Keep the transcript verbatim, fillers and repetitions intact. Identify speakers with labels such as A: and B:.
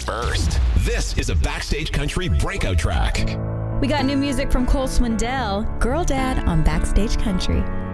A: first. This is a Backstage Country breakout track.
B: We got new music from Cole Swindell, Girl Dad on Backstage Country.